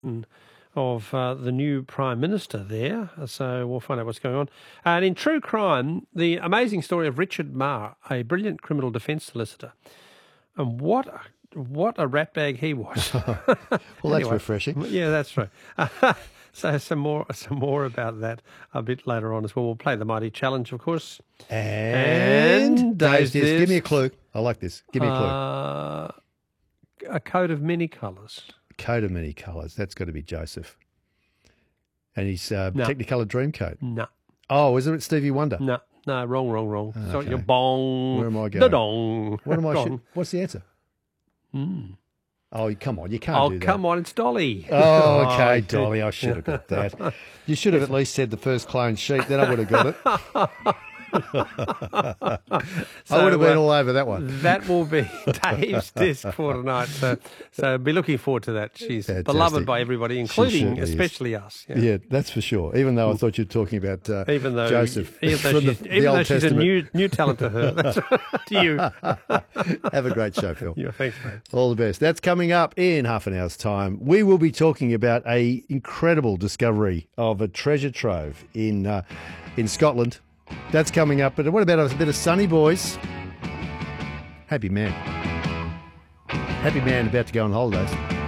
of the new Prime Minister there. So we'll find out what's going on. And in true crime, the amazing story of Richard Marr, a brilliant criminal defence solicitor. And what a ratbag he was. Well, that's refreshing. Yeah, that's right. So some more about that a bit later on as well. We'll play the Mighty Challenge, of course. And Dave's Disc. Give me a clue. I like this. Give me a clue. A coat of many colours. Coat of many colours. That's got to be Joseph. And his Technicolor Dreamcoat. No. Oh, isn't it Stevie Wonder? No, wrong. Okay. So your bong. Where am I going? The dong. What am I? Dong. What's the answer? Oh, come on. You can't do that. Oh, come on. It's Dolly. Oh, okay, Dolly. I should have got that. You should have at least said the first clone sheep. Then I would have got it. I would have been all over that one. That will be Dave's Disc for tonight. So be looking forward to that. She's Fantastic. beloved by everybody, including especially us. Yeah, that's for sure. Even though I thought you were talking about Joseph. Even though she's a new talent to her. That's to you. Have a great show, Phil. Yeah, thanks, mate. All the best. That's coming up in half an hour's time. We will be talking about an incredible discovery of a treasure trove in Scotland. That's coming up. But what about a bit of Sunny Boys? Happy man about to go on holidays.